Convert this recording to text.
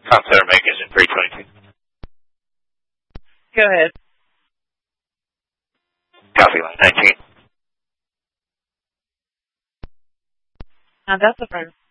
Center make engine 322. Go ahead. Copy line 19. Now that's a first.